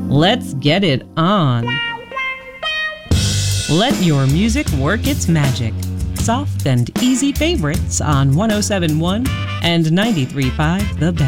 Let's get it on. Let your music work its magic. Soft and easy favorites on 107.1 and 93.5 The Best.